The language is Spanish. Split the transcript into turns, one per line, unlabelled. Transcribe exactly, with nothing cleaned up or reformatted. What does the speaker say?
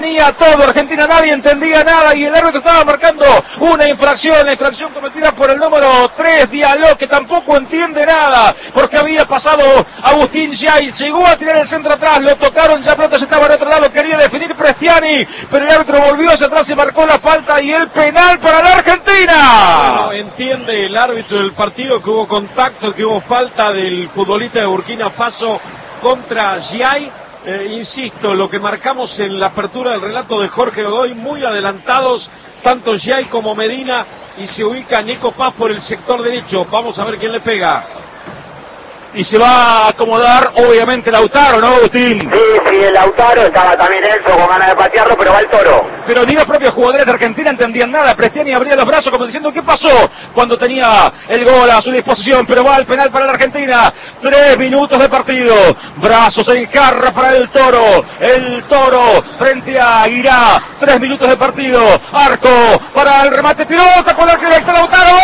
Tenía todo, Argentina nadie entendía nada y el árbitro estaba marcando una infracción, la infracción cometida por el número tres, Diallo, que tampoco entiende nada, porque había pasado Agustín Yay, llegó a tirar el centro atrás, lo tocaron, ya pelota ya estaba al otro lado, quería definir Prestiani, pero el árbitro volvió hacia atrás y marcó la falta y el penal para la Argentina.
Bueno, entiende el árbitro del partido que hubo contacto, que hubo falta del futbolista de Burkina Faso contra Yay. Eh, insisto, lo que marcamos en la apertura del relato de Jorge Godoy, muy adelantados, tanto Yay como Medina, y se ubica Nico Paz por el sector derecho. Vamos a ver quién le pega.
Y se va a acomodar, obviamente, Lautaro, ¿no, Agustín?
Sí, sí, el Lautaro, estaba también Elso con ganas de patearlo, pero va el Toro.
Pero ni los propios jugadores de Argentina entendían nada. Prestiani abría los brazos como diciendo, ¿qué pasó? Cuando tenía el gol a su disposición, pero va al penal para la Argentina. Tres minutos de partido. Brazos en jarra para el Toro. El Toro frente a Guirá. Tres minutos de partido. Arco para el remate. Tiró, tapó la